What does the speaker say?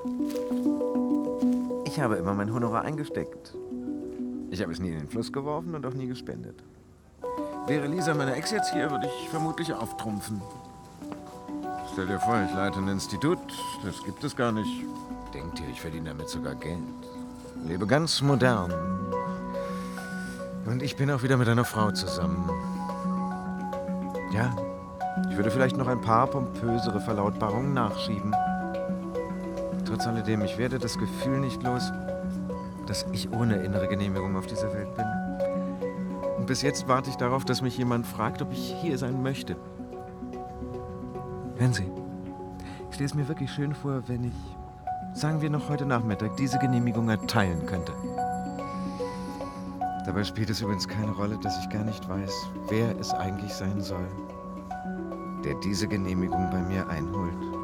Ich habe immer mein Honorar eingesteckt. Ich habe es nie in den Fluss geworfen und auch nie gespendet. Wäre Lisa meine Ex jetzt hier, würde ich vermutlich auftrumpfen. Stell dir vor, ich leite ein Institut. Das gibt es gar nicht. Denkt ihr, ich verdiene damit sogar Geld? Lebe ganz modern. Und ich bin auch wieder mit einer Frau zusammen. Ja, ich würde vielleicht noch ein paar pompösere Verlautbarungen nachschieben. Trotz alledem, ich werde das Gefühl nicht los, dass ich ohne innere Genehmigung auf dieser Welt bin. Und bis jetzt warte ich darauf, dass mich jemand fragt, ob ich hier sein möchte. Hören Sie, ich stelle es mir wirklich schön vor, wenn ich, sagen wir noch heute Nachmittag, diese Genehmigung erteilen könnte. Dabei spielt es übrigens keine Rolle, dass ich gar nicht weiß, wer es eigentlich sein soll, der diese Genehmigung bei mir einholt.